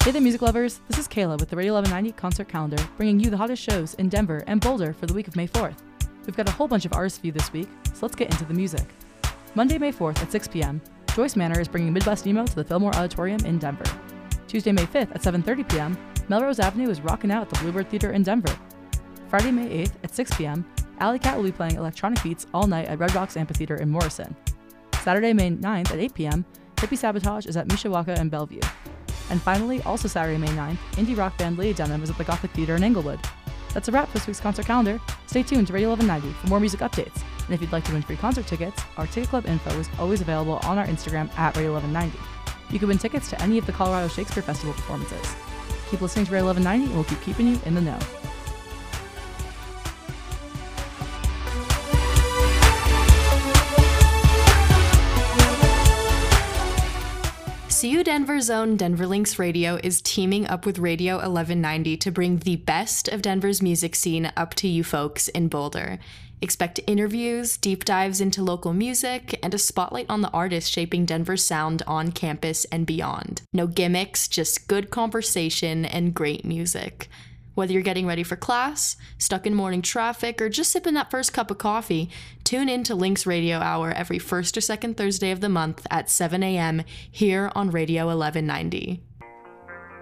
Hey there, music lovers. This is Kayla with the Radio 1190 concert calendar, bringing you the hottest shows in Denver and Boulder for the week of May 4th. We've got a whole bunch of artists for you this week, so let's get into the music. Monday, May 4th at 6 p.m., Joyce Manor is bringing Midwest Emo to the Fillmore Auditorium in Denver. Tuesday, May 5th at 7:30 p.m., Melrose Avenue is rocking out at the Bluebird Theater in Denver. Friday, May 8th at 6 p.m., Alley Cat will be playing electronic beats all night at Red Rocks Amphitheater in Morrison. Saturday, May 9th at 8 p.m., Hippie Sabotage is at Mishawaka and Bellevue. And finally, also Saturday, May 9th, indie rock band Lady Denim is at the Gothic Theater in Englewood. That's a wrap for this week's concert calendar. Stay tuned to Radio 1190 for more music updates. And if you'd like to win free concert tickets, our Ticket Club info is always available on our Instagram at Radio 1190. You can win tickets to any of the Colorado Shakespeare Festival performances. Keep listening to Radio 1190 and we'll keep keeping you in the know. CU Denver's own Denver Links Radio is teaming up with Radio 1190 to bring the best of Denver's music scene up to you folks in Boulder. Expect interviews, deep dives into local music, and a spotlight on the artists shaping Denver's sound on campus and beyond. No gimmicks, just good conversation and great music. Whether you're getting ready for class, stuck in morning traffic, or just sipping that first cup of coffee, tune in to Links Radio Hour every first or second Thursday of the month at 7 a.m. here on Radio 1190.